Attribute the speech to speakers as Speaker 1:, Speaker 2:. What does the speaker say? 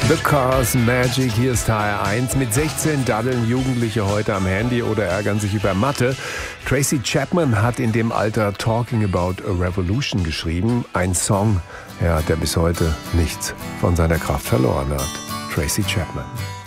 Speaker 1: The Cars Magic, hier ist HR1. Mit 16 daddeln Jugendliche heute am Handy oder ärgern sich über Mathe. Tracy Chapman hat in dem Alter Talking About a Revolution geschrieben. Ein Song, der bis heute nichts von seiner Kraft verloren hat. Tracy Chapman.